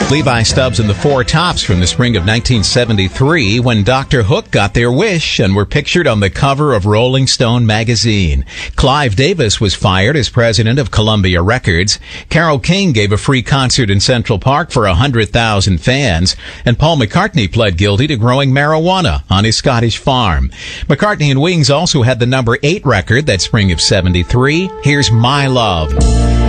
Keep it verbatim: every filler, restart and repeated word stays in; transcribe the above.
Levi Stubbs and the Four Tops from the spring of nineteen seventy-three when Doctor Hook got their wish and were pictured on the cover of Rolling Stone magazine. Clive Davis was fired as president of Columbia Records. Carole King gave a free concert in Central Park for one hundred thousand fans. And Paul McCartney pled guilty to growing marijuana on his Scottish farm. McCartney and Wings also had the number eight record that spring of seventy-three. Here's My Love.